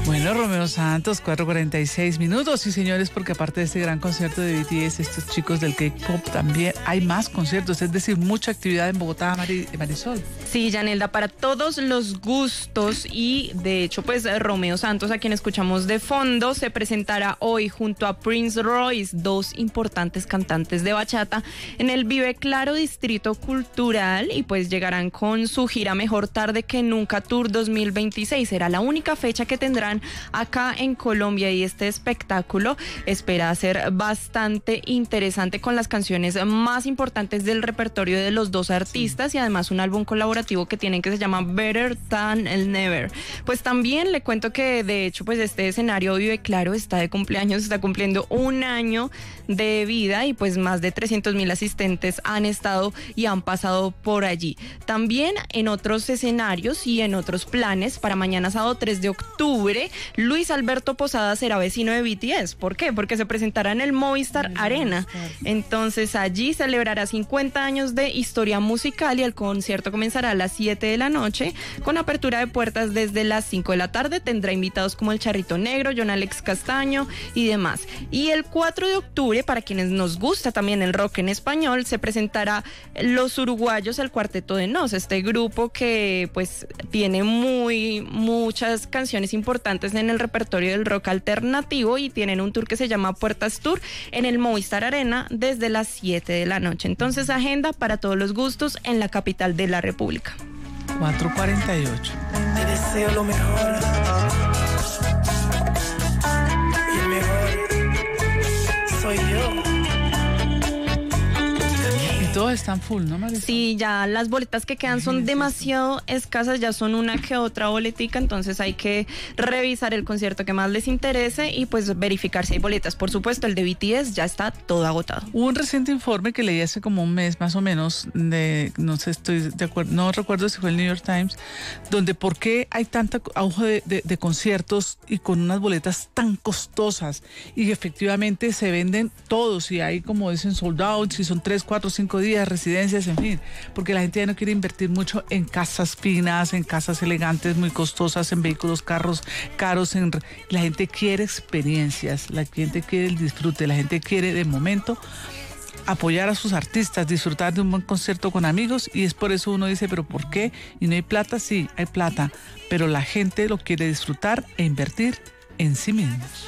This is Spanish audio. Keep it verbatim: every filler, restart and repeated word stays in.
Bueno, Romeo Santos, cuatro cuarenta y seis minutos. Sí, señores, porque aparte de este gran concierto de B T S, estos chicos del K-pop también hay más conciertos, es decir, mucha actividad en Bogotá, Mari, Marisol. Sí, Yanelda, para todos los gustos y de hecho, pues Romeo Santos, a quien escuchamos de fondo, se presentará hoy junto a Prince Royce, dos importantes cantantes de bachata, en el Vive Claro Distrito Cultural y pues llegarán con su gira Mejor Tarde que Nunca Tour dos mil veintiséis. Será la única fecha que tendrán acá en Colombia y este espectáculo espera ser bastante interesante con las canciones más importantes del repertorio de los dos artistas y además un álbum colaborativo que tienen que se llama Better Than Never. Pues también le cuento que de hecho pues este escenario Vive Claro está de cumpleaños, está cumpliendo un año de vida y pues más de trescientos mil asistentes han estado y han pasado por allí. También en otros escenarios y en otros planes para mañana sábado tres de octubre Luis Alberto Posada será vecino de B T S. ¿Por qué? Porque se presentará en el Movistar Arena. Entonces allí celebrará cincuenta años de historia musical y el concierto comenzará a las siete de la noche con apertura de puertas desde las cinco de la tarde. Tendrá invitados como el Charrito Negro, John Alex Castaño y demás. Y el cuatro de octubre, para quienes nos gusta también el rock en español, se presentará Los Uruguayos, el Cuarteto de Nos, este grupo que pues tiene muy muchas canciones importantes en el repertorio del rock alternativo y tienen un tour que se llama Puertas Tour en el Movistar Arena desde las siete de la noche. Entonces, agenda para todos los gustos en la capital de la República. cuatro cuarenta y ocho. Te deseo lo mejor. Y el mejor soy yo. Todos están full, ¿no, Marisol? Sí, ya las boletas que quedan son demasiado escasas, ya son una que otra boletica, entonces hay que revisar el concierto que más les interese y pues verificar si hay boletas. Por supuesto, el de B T S ya está todo agotado. Hubo un reciente informe que leí hace como un mes más o menos, de no sé, estoy de acuerdo, no recuerdo si fue el New York Times, donde por qué hay tanta auge de, de, de conciertos y con unas boletas tan costosas y efectivamente se venden todos y hay, como dicen, sold out, si son tres, cuatro, cinco días, residencias, en fin, porque la gente ya no quiere invertir mucho en casas finas, en casas elegantes, muy costosas, en vehículos, carros caros, en... la gente quiere experiencias, la gente quiere el disfrute, la gente quiere de momento apoyar a sus artistas, disfrutar de un buen concierto con amigos y es por eso uno dice, pero ¿por qué? ¿Y no hay plata? Sí, hay plata, pero la gente lo quiere disfrutar e invertir en sí mismos.